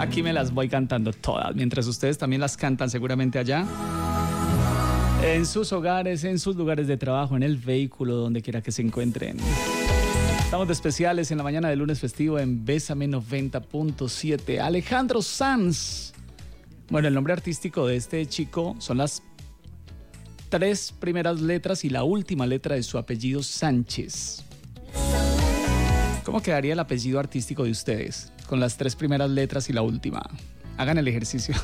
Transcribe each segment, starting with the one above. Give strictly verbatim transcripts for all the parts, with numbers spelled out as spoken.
Aquí me las voy cantando todas, mientras ustedes también las cantan seguramente allá. En sus hogares, en sus lugares de trabajo, en el vehículo, donde quiera que se encuentren. Estamos de especiales en la mañana de lunes festivo en Bésame noventa punto siete. Alejandro Sanz. Bueno, el nombre artístico de este chico son las tres primeras letras y la última letra de su apellido, Sánchez. ¿Cómo quedaría el apellido artístico de ustedes? Con las tres primeras letras y la última. Hagan el ejercicio.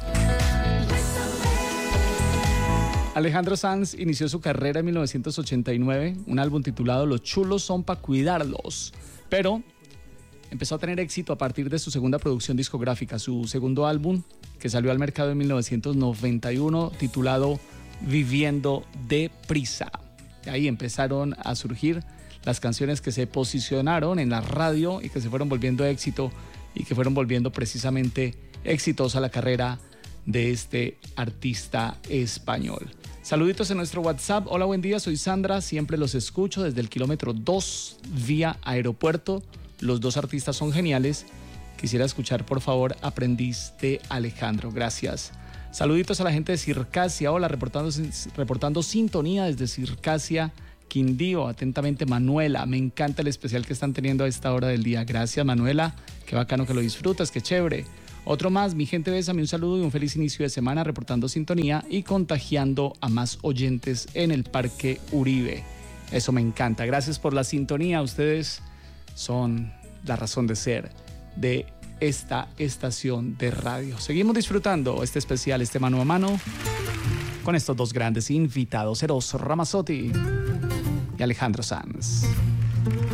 Alejandro Sanz inició su carrera en mil novecientos ochenta y nueve, un álbum titulado Los chulos son pa' cuidarlos, pero empezó a tener éxito a partir de su segunda producción discográfica, su segundo álbum, que salió al mercado en mil novecientos noventa y uno, titulado Viviendo deprisa. De ahí empezaron a surgir las canciones que se posicionaron en la radio y que se fueron volviendo éxito y que fueron volviendo precisamente exitosa la carrera de este artista español. Saluditos en nuestro WhatsApp. Hola, buen día, soy Sandra, siempre los escucho desde el kilómetro dos vía aeropuerto. Los dos artistas son geniales. Quisiera escuchar, por favor, Aprendiz de Alejandro. Gracias. Saluditos a la gente de Circasia. Hola, reportando, reportando sintonía desde Circasia, Quindío. Atentamente, Manuela. Me encanta el especial que están teniendo a esta hora del día. Gracias, Manuela. Qué bacano que lo disfrutas, qué chévere. Otro más, mi gente, bésame, un saludo y un feliz inicio de semana reportando sintonía y contagiando a más oyentes en el Parque Uribe. Eso me encanta. Gracias por la sintonía. Ustedes son la razón de ser de esta estación de radio. Seguimos disfrutando este especial, este mano a mano, con estos dos grandes invitados, Eros Ramazzotti y Alejandro Sanz.